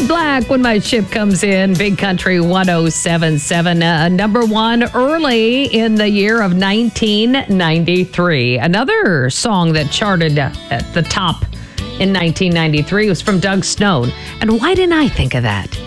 Fade Black, When My Ship Comes In, Big Country 107.7, number one early in the year of 1993. Another song that charted at the top in 1993 was from Doug Snowden. And why didn't I think of that?